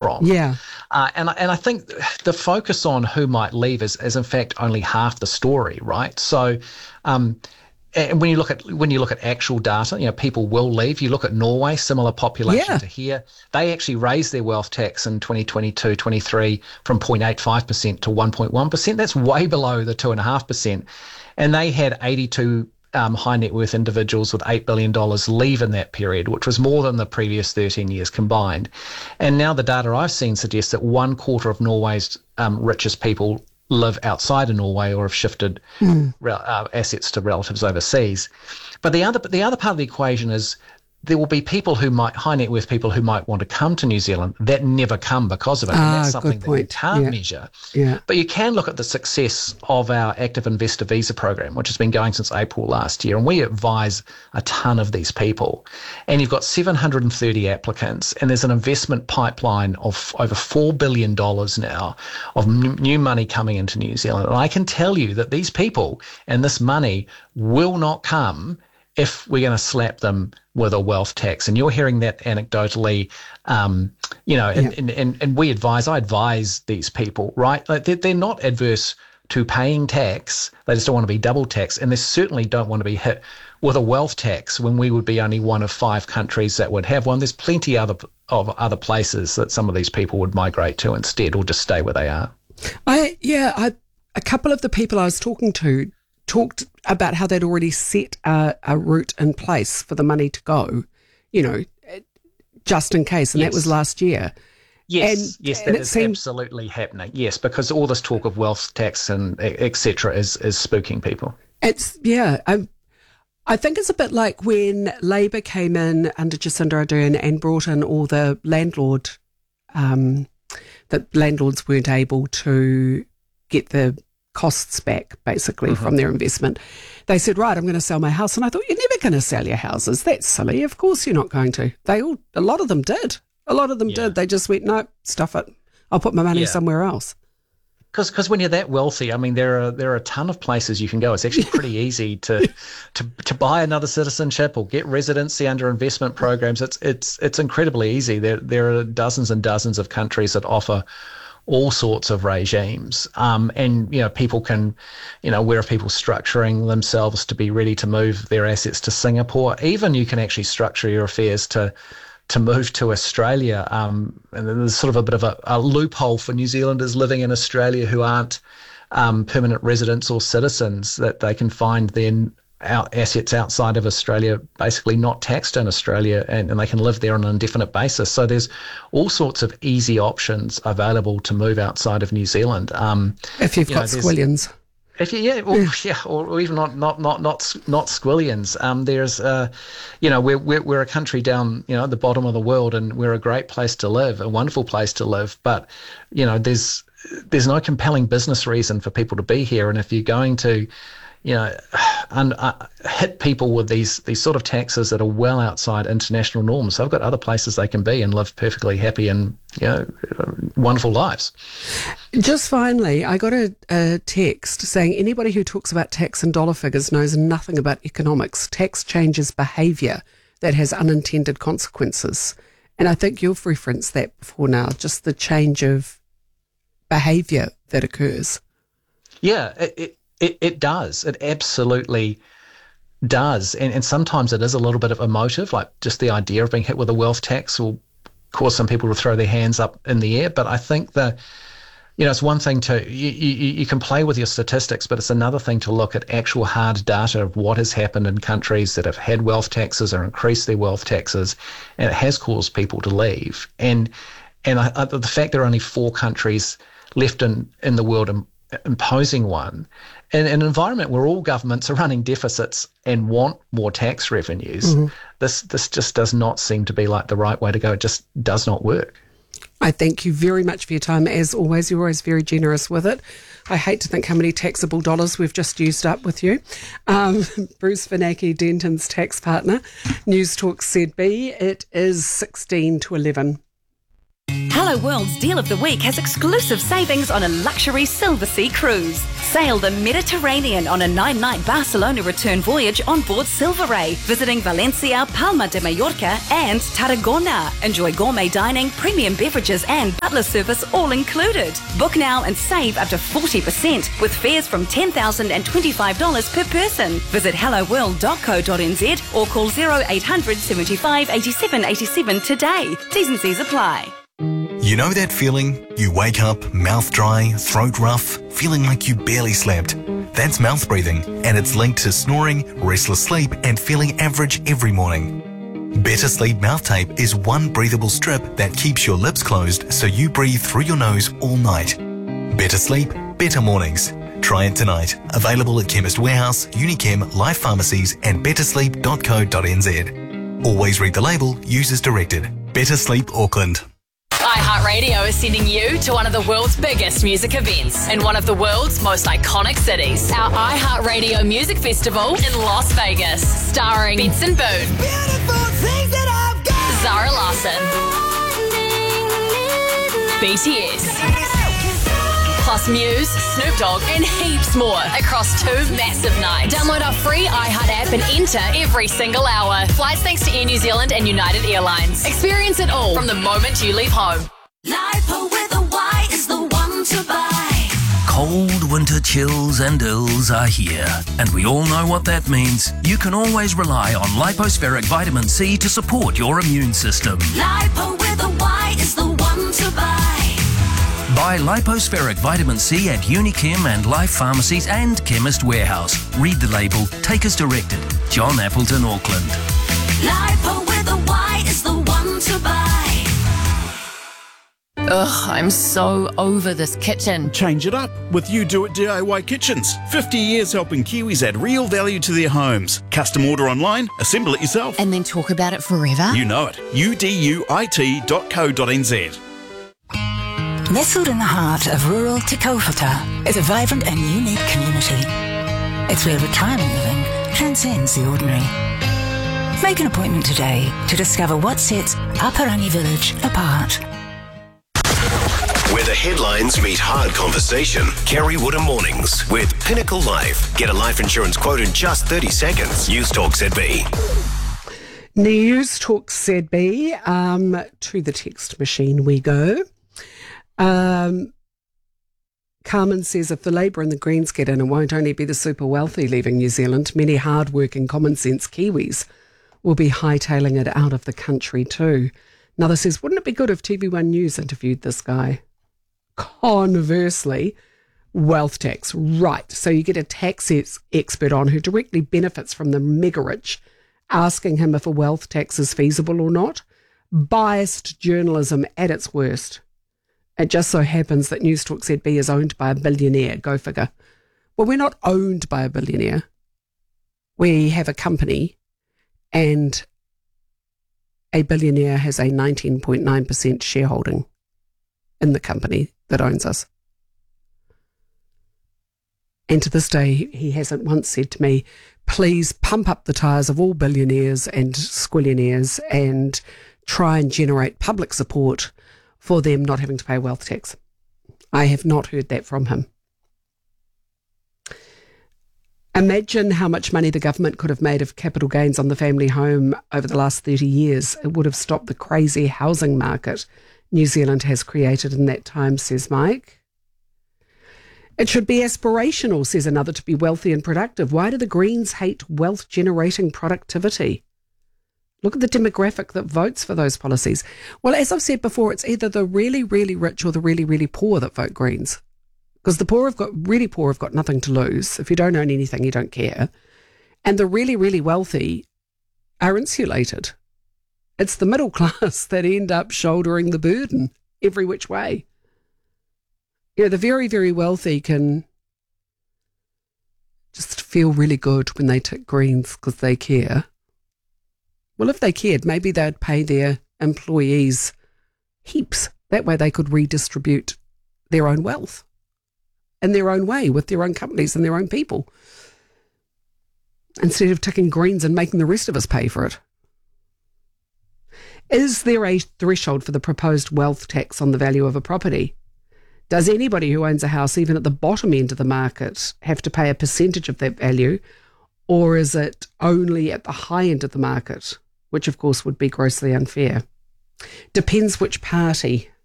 from. Yeah. And I think the focus on who might leave is in fact only half the story, right? So, and when you look at actual data, people will leave. You look at Norway, similar population to here. They actually raised their wealth tax in 2022-23 from 0.85% to 1.1%. That's way below the 2.5%. And they had 82 high net worth individuals with $8 billion leave in that period, which was more than the previous 13 years combined. And now the data I've seen suggests that 1/4 of Norway's richest people live outside of Norway or have shifted assets to relatives overseas. But the other part of the equation is there will be people high net worth people who might want to come to New Zealand that never come because of it. And that's something that you can't measure. Yeah. But you can look at the success of our active investor visa program, which has been going since April last year. And we advise a ton of these people. And you've got 730 applicants, and there's an investment pipeline of over $4 billion now of new money coming into New Zealand. And I can tell you that these people and this money will not come if we're going to slap them with a wealth tax. And you're hearing that anecdotally, and I advise these people, right? Like they're not adverse to paying tax. They just don't want to be double taxed. And they certainly don't want to be hit with a wealth tax when we would be only one of 5 countries that would have one. There's plenty of other places that some of these people would migrate to instead, or just stay where they are. A couple of the people I was talking to talked about how they'd already set a route in place for the money to go, just in case. And that was last year. Yes, that is absolutely happening. Yes, because all this talk of wealth tax and et cetera is spooking people. I think it's a bit like when Labour came in under Jacinda Ardern and brought in all the landlords weren't able to get the costs back, basically, from their investment. They said, right, I'm going to sell my house. And I thought, you're never going to sell your houses. That's silly. Of course you're not going to. A lot of them did. Did. They just went, no, stuff it. I'll put my money somewhere else. Because when you're that wealthy, I mean, there are a ton of places you can go. It's actually pretty easy to buy another citizenship or get residency under investment programs. It's incredibly easy. There are dozens and dozens of countries that offer all sorts of regimes. And people can, where are people structuring themselves to be ready to move their assets to Singapore? Even you can actually structure your affairs to move to Australia. And there's sort of a bit of a loophole for New Zealanders living in Australia who aren't permanent residents or citizens, that they can find their assets outside of Australia basically not taxed in Australia, and they can live there on an indefinite basis. So there's all sorts of easy options available to move outside of New Zealand. If you've got squillions. Or even not squillions. There's, we're a country down, at the bottom of the world, and we're a great place to live, a wonderful place to live. But, there's no compelling business reason for people to be here. And if you're going to, hit people with these sort of taxes that are well outside international norms, they've got other places they can be and live perfectly happy and, wonderful lives. Just finally, I got a text saying anybody who talks about tax and dollar figures knows nothing about economics. Tax changes behaviour that has unintended consequences. And I think you've referenced that before now, just the change of behaviour that occurs. Yeah, it does. It absolutely does. And sometimes it is a little bit of emotive, like just the idea of being hit with a wealth tax will cause some people to throw their hands up in the air. But I think that, it's one thing you can play with your statistics, but it's another thing to look at actual hard data of what has happened in countries that have had wealth taxes or increased their wealth taxes, and it has caused people to leave. And the fact there are only 4 countries left in the world imposing one, in an environment where all governments are running deficits and want more tax revenues, this just does not seem to be like the right way to go. It just does not work. I thank you very much for your time. As always, you're always very generous with it. I hate to think how many taxable dollars we've just used up with you. Bruce Finaki, Denton's tax partner, News Talk ZB. It is 16 to 11. Hello World's Deal of the Week has exclusive savings on a luxury Silversea cruise. Sail the Mediterranean on a 9-night Barcelona return voyage on board Silver Ray, visiting Valencia, Palma de Mallorca and Tarragona. Enjoy gourmet dining, premium beverages and butler service all included. Book now and save up to 40% with fares from $10,025 per person. Visit helloworld.co.nz or call 0800 75 87 87 today. T's and C's apply. You know that feeling? You wake up, mouth dry, throat rough, feeling like you barely slept. That's mouth breathing, and it's linked to snoring, restless sleep, and feeling average every morning. Better Sleep Mouth Tape is one breathable strip that keeps your lips closed so you breathe through your nose all night. Better sleep, better mornings. Try it tonight. Available at Chemist Warehouse, Unichem, Life Pharmacies, and bettersleep.co.nz. Always read the label, use as directed. Better Sleep Auckland. iHeartRadio is sending you to one of the world's biggest music events in one of the world's most iconic cities. Our iHeartRadio Music Festival in Las Vegas, starring Benson Boone, Zara Larsson, BTS, plus Muse, Snoop Dogg, and heaps more across 2 massive nights. Download our free iHeart app and enter every single hour. Flights thanks to Air New Zealand and United Airlines. Experience it all from the moment you leave home. Lipo with a Y is the one to buy. Cold winter chills and ills are here, and we all know what that means. You can always rely on Lipospheric Vitamin C to support your immune system. Lipo with a Y is the one to buy. Buy Lipospheric Vitamin C at Unichem and Life Pharmacies and Chemist Warehouse. Read the label, take as directed. John Appleton, Auckland. Lipo with a Y is the one to buy. Ugh, I'm so over this kitchen. Change it up with You Do It DIY Kitchens. 50 years helping Kiwis add real value to their homes. Custom order online, assemble it yourself. And then talk about it forever? You know it. uduit.co.nz. Nestled in the heart of rural Te Kaupata is a vibrant and unique community. It's where retirement living transcends the ordinary. Make an appointment today to discover what sets Aparangi Village apart. Where the headlines meet hard conversation. Kerry Woodham Mornings with Pinnacle Life. Get a life insurance quote in just 30 seconds. News Talk ZB. News Talk ZB. To the text machine we go. Carmen says if the Labour and the Greens get in, it won't only be the super wealthy leaving New Zealand. Many hard-working, common-sense Kiwis will be hightailing it out of the country too. Another says, wouldn't it be good if TV1 News interviewed this guy? Conversely, wealth tax. Right. So you get a tax expert on who directly benefits from the mega rich, asking him if a wealth tax is feasible or not. Biased journalism at its worst. It just so happens that News Talk ZB is owned by a billionaire. Go figure. Well, we're not owned by a billionaire. We have a company and a billionaire has a 19.9% shareholding in the company that owns us. And to this day, he hasn't once said to me, please pump up the tyres of all billionaires and squillionaires and try and generate public support for them not having to pay wealth tax. I have not heard that from him. Imagine how much money the government could have made of capital gains on the family home over the last 30 years. It would have stopped the crazy housing market New Zealand has created in that time, says Mike. It should be aspirational, says another, to be wealthy and productive. Why do the Greens hate wealth-generating productivity? Look at the demographic that votes for those policies. Well, as I've said before, it's either the really, really rich or the really, really poor that vote Greens. Because the really poor have got nothing to lose. If you don't own anything, you don't care. And the really, really wealthy are insulated. It's the middle class that end up shouldering the burden every which way. You know, the very, very wealthy can just feel really good when they tick Greens because they care. Well, if they cared, maybe they'd pay their employees heaps. That way they could redistribute their own wealth in their own way with their own companies and their own people, instead of ticking Greens and making the rest of us pay for it. Is there a threshold for the proposed wealth tax on the value of a property? Does anybody who owns a house, even at the bottom end of the market, have to pay a percentage of that value, or is it only at the high end of the market, which of course would be grossly unfair? Depends which party